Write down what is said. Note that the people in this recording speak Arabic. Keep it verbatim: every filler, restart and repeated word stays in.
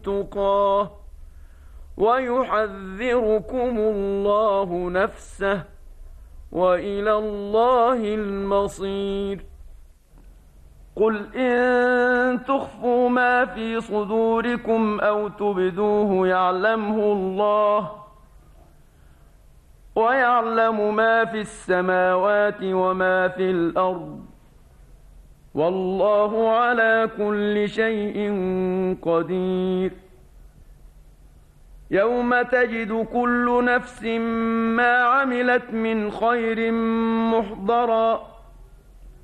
تقاه ويحذركم الله نفسه وإلى الله المصير. قل إن تخفوا ما في صدوركم أو تبدوه يعلمه الله ويعلم ما في السماوات وما في الأرض والله على كل شيء قدير. يوم تجد كل نفس ما عملت من خير محضرا